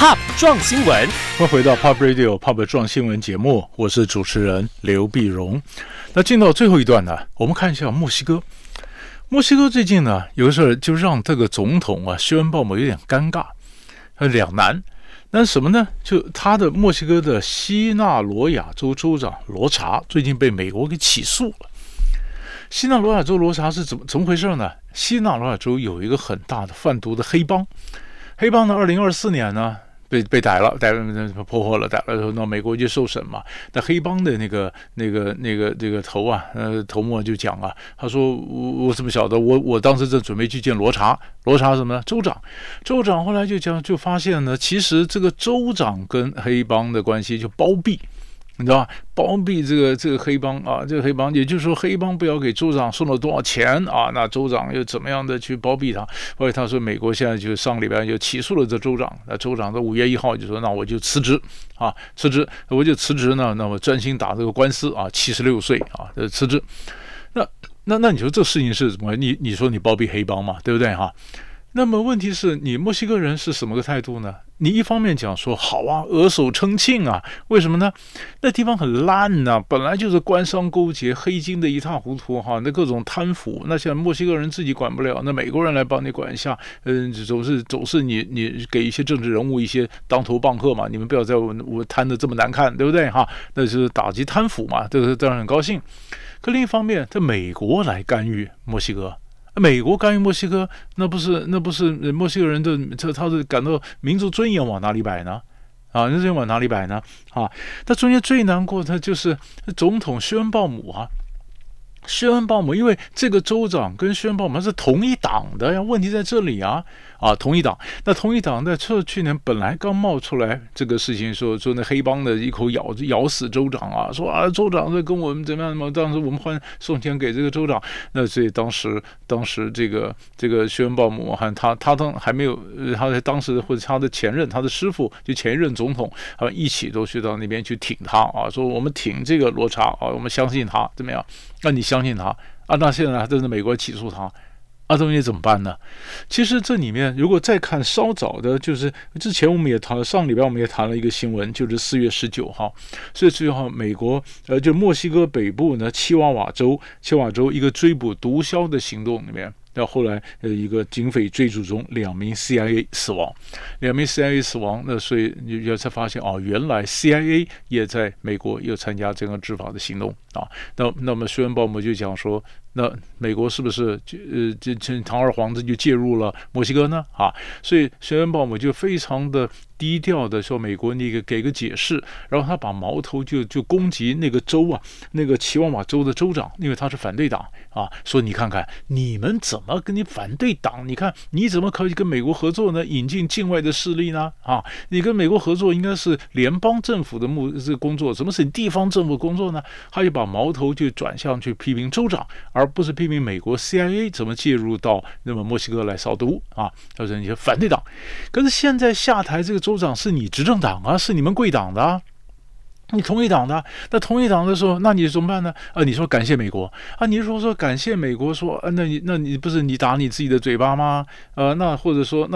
Pop 撞新闻， 欢迎回到 Pop Radio Pop 撞新闻节目，我是主持人刘碧荣。那进到最后一段呢，我们看一下墨西哥。墨西哥最近呢有个事儿，就让这个总统啊休恩鲍姆有点尴尬，两难。那什么呢？就他的墨西哥的西纳罗亚州州长罗查最近被美国给起诉了。西纳罗亚州罗查是怎么回事呢？西纳罗亚州有一个很大的贩毒的黑帮，呢2024年呢被逮了，破获了，逮了之后，那美国就受审嘛。那黑帮的那个头啊，头目就讲啊，他说我怎么晓得？我当时正准备去见罗查什么呢？州长后来就发现呢，其实这个州长跟黑帮的关系就包庇。你知道吧？包庇这个黑帮啊，这个黑帮，也就是说，黑帮不要给州长送了多少钱啊？那州长又怎么样的去包庇他？所以他说，美国现在就上礼拜就起诉了这州长。那州长在5月1号就说，那我就辞职啊，我就辞职呢，那么专心打这个官司啊，76岁啊，辞职。那你说这事情是什么？你说你包庇黑帮嘛，对不对哈？那么问题是你墨西哥人是什么个态度呢？你一方面讲说好啊，额手称庆啊，为什么呢？那地方很烂呐，本来就是官商勾结、黑金的一塌糊涂哈，那各种贪腐，那现在墨西哥人自己管不了，那美国人来帮你管一下，总是你给一些政治人物一些当头棒喝嘛，你们不要在我贪的这么难看，对不对哈？那是打击贪腐嘛，这个当然很高兴。可另一方面，在美国来干预墨西哥。美国干预墨西哥，那不是墨西哥人的他是感到民族尊严往哪里摆呢？啊，民族尊严往哪里摆呢？啊，那中间最难过的就是总统休恩鲍姆啊。休恩鲍姆因为这个州长跟休恩鲍姆是同一党的呀，问题在这里啊，同一党。那同一党在去年本来刚冒出来这个事情说那黑帮的一口咬死州长啊，说啊州长在跟我们怎么样嘛，当时我们送钱给这个州长，那所以当时这个休恩鲍姆和他还没有他当时或者他的前任他的师傅就前一任总统一起都去到那边去挺他啊，说我们挺这个罗查啊，我们相信他怎么样？那你相信他啊？那现在还真的美国起诉他啊？东西怎么办呢？其实这里面如果再看稍早的，就是之前我们也谈了，上礼拜我们也谈了一个新闻，就是4月19号，4月19号，美国就墨西哥北部呢，奇瓦瓦州一个追捕毒枭的行动里面。到后来，一个警匪追逐中，2名 CIA 死亡，那所以你才发现哦，原来 CIA 也在美国有参加这个执法的行动啊。那么休恩鲍姆就讲说，那美国是不是堂而皇之就介入了墨西哥呢？啊，所以休恩鲍姆就非常的低调的说，美国你给个解释，然后他把矛头就攻击那个州啊，那个奇瓦瓦州的州长，因为他是反对党啊，说你看看你们怎么跟你反对党，你看你怎么可以跟美国合作呢？引进境外的势力呢？啊，你跟美国合作应该是联邦政府的这个工作，怎么是你地方政府工作呢？他就把矛头就转向去批评州长，而不是批评美国 CIA 怎么介入到那么墨西哥来扫毒啊？他说你是反对党，可是现在下台这个州长是你执政党啊，是你们贵党的啊。你同一党的，那同一党的时候，那你怎么办呢？你说感谢美国啊？你说感谢美国说，那你不是你打你自己的嘴巴吗？那或者说